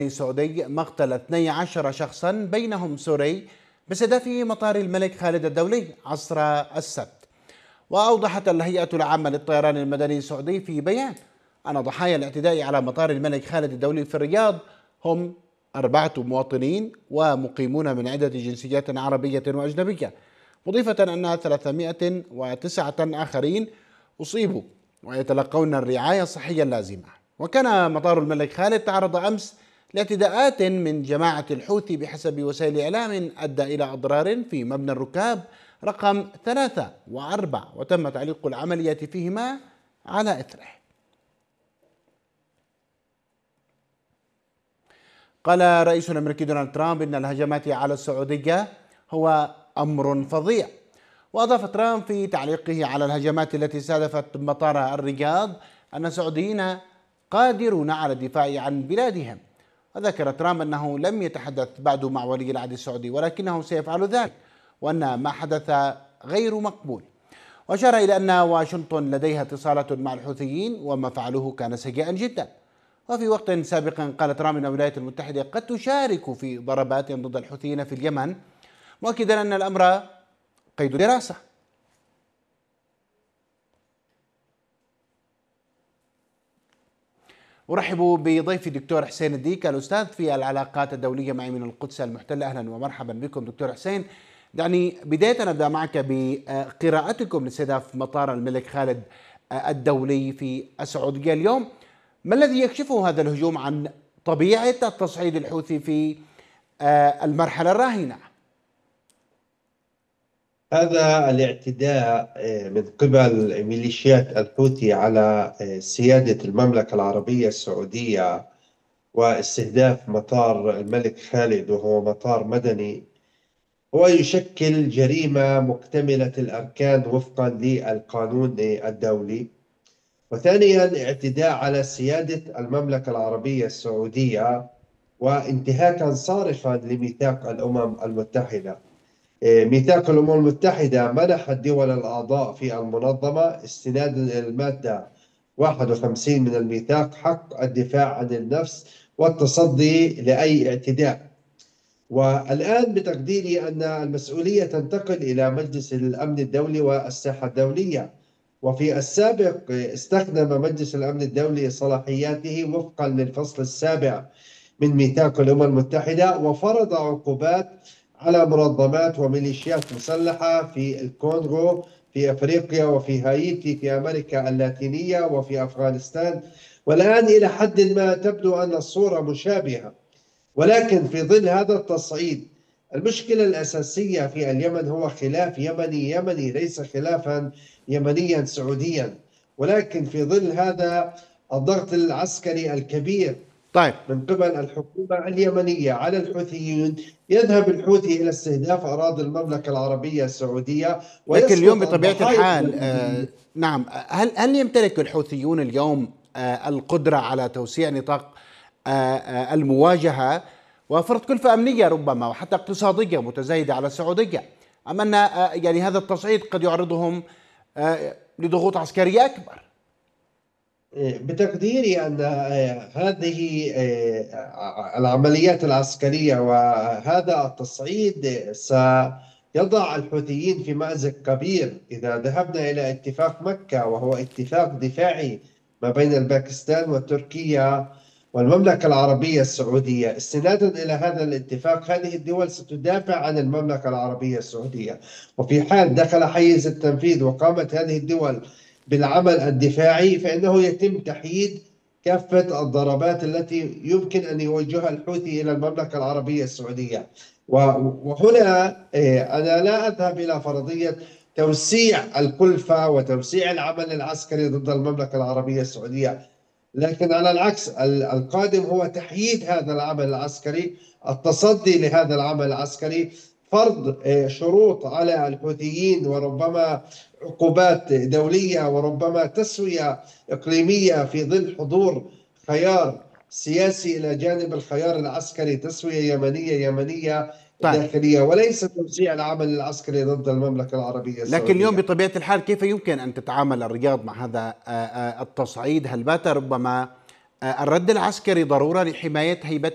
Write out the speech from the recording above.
السعودي مقتل 12 شخصا بينهم سوري باستهداف مطار الملك خالد الدولي عصر السبت. وأوضحت الهيئة العامة للطيران المدني السعودي في بيان أن ضحايا الاعتداء على مطار الملك خالد الدولي في الرياض هم 4 مواطنين ومقيمون من عدة جنسيات عربية وأجنبية، مضيفة أن 309 آخرين أصيبوا ويتلقون الرعاية الصحية اللازمة. وكان مطار الملك خالد تعرض أمس لاعتداءات من جماعة الحوثي بحسب وسائل إعلام أدى إلى أضرار في مبنى الركاب رقم 3 و4، وتم تعليق العمليات فيهما على إثره. قال رئيس الأمريكي دونالد ترامب إن الهجمات على السعودية هو أمر فظيع. وأضاف ترامب في تعليقه على الهجمات التي استهدفت مطار الرياض أن السعوديين قادرون على الدفاع عن بلادهم. وذكر ترامب أنه لم يتحدث بعد مع ولي العهد السعودي ولكنه سيفعل ذلك، وأن ما حدث غير مقبول. وأشار إلى أن واشنطن لديها اتصالات مع الحوثيين وما فعلوه كان سيئا جدا. وفي وقت سابق قال ترامب أن الولايات المتحدة قد تشارك في ضربات ضد الحوثيين في اليمن، مؤكدا أن الأمر قيد دراسة. أرحب بضيفي الدكتور حسين الديك الأستاذ في العلاقات الدولية معي من القدس المحتلة. أهلا ومرحبا بكم دكتور حسين. يعني بداية نبدأ معك بقراءتكم لاستهداف مطار الملك خالد الدولي في السعودية اليوم. ما الذي يكشفه هذا الهجوم عن طبيعة التصعيد الحوثي في المرحلة الراهنة؟ هذا الاعتداء من قبل ميليشيات الحوثي على سيادة المملكة العربية السعودية واستهداف مطار الملك خالد وهو مطار مدني هو يشكل جريمة مكتملة الأركان وفقا للقانون الدولي. وثانيا اعتداء على سيادة المملكة العربية السعودية وانتهاكا صارخا لميثاق الأمم المتحدة. ميثاق الأمم المتحدة منح الدول الأعضاء في المنظمة استنادا إلى المادة 51 من الميثاق حق الدفاع عن النفس والتصدي لأي اعتداء. والآن بتقديري أن المسؤولية تنتقل إلى مجلس الأمن الدولي والساحة الدولية. وفي السابق استخدم مجلس الأمن الدولي صلاحياته وفقا للفصل 7 من ميثاق الأمم المتحدة وفرض عقوبات على منظمات وميليشيات مسلحة في الكونغو، في أفريقيا، وفي هايتي، في أمريكا اللاتينية، وفي أفغانستان. والآن إلى حد ما تبدو أن الصورة مشابهة، ولكن في ظل هذا التصعيد المشكلة الأساسية في اليمن هو خلاف يمني ليس خلافا يمنيا سعوديا، ولكن في ظل هذا الضغط العسكري الكبير من قبل الحكومة اليمنية على الحوثيين يذهب الحوثي إلى استهداف أراضي المملكة العربية السعودية. لكن اليوم بطبيعة الحال نعم، هل يمتلك الحوثيون اليوم القدرة على توسيع نطاق المواجهة وفرض كلفة أمنية ربما وحتى اقتصادية متزايدة على السعودية، أم أن يعني هذا التصعيد قد يعرضهم لضغوط عسكرية أكبر؟ بتقديري أن هذه العمليات العسكرية وهذا التصعيد سيضع الحوثيين في مأزق كبير. إذا ذهبنا إلى اتفاق مكة وهو اتفاق دفاعي ما بين الباكستان وتركيا والمملكة العربية السعودية، استنادا إلى هذا الاتفاق هذه الدول ستدافع عن المملكة العربية السعودية، وفي حال دخل حيز التنفيذ وقامت هذه الدول بالعمل الدفاعي فإنه يتم تحييد كافة الضربات التي يمكن أن يوجهها الحوثي إلى المملكة العربية السعودية. وهنا أنا لا أذهب إلى فرضية توسيع الكلفة وتوسيع العمل العسكري ضد المملكة العربية السعودية، لكن على العكس القادم هو تحييد هذا العمل العسكري، التصدي لهذا العمل العسكري، فرض شروط على الحوثيين وربما عقوبات دولية وربما تسوية إقليمية في ظل حضور خيار سياسي إلى جانب الخيار العسكري، تسوية يمنية داخلية وليس توسيع العمل العسكري ضد المملكة العربية السعودية. لكن اليوم بطبيعة الحال كيف يمكن أن تتعامل الرياض مع هذا التصعيد؟ هل بات ربما الرد العسكري ضرورة لحماية هيبة